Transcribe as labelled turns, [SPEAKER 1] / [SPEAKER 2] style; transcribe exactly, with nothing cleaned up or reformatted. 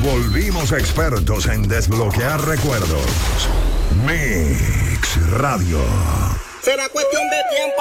[SPEAKER 1] volvimos expertos en desbloquear recuerdos. Mix Radio.
[SPEAKER 2] Será cuestión de tiempo